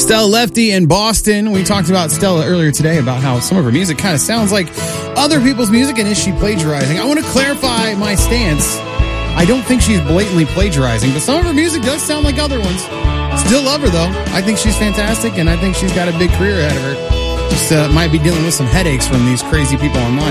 Stella Lefty in Boston. We talked about Stella earlier today about how some of her music kind of sounds like other people's music, and is she plagiarizing? I want to clarify my stance. I don't think she's blatantly plagiarizing, but some of her music does sound like other ones. Still love her, though. I think she's fantastic, and I think she's got a big career ahead of her. Just might be dealing with some headaches from these crazy people online.